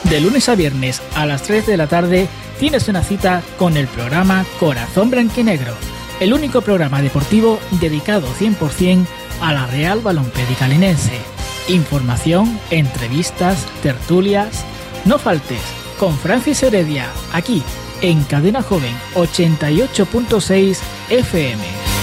De lunes a viernes a las 3 de la tarde tienes una cita con el programa Corazón Blanquinegro, el único programa deportivo dedicado 100% a la Real Balompédica Linense. Información, entrevistas, tertulias. No faltes con Francis Heredia, aquí en Cadena Joven 88.6 FM.